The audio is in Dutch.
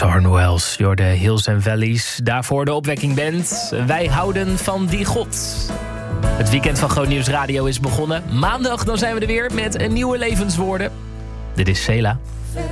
Storm Wells, door de Hills and Valleys. Daarvoor de Opwekking Band. Wij houden van die God. Het weekend van Groot Nieuws Radio is begonnen. Maandag dan zijn we er weer met een nieuwe Levenswoorden. Dit is Sela.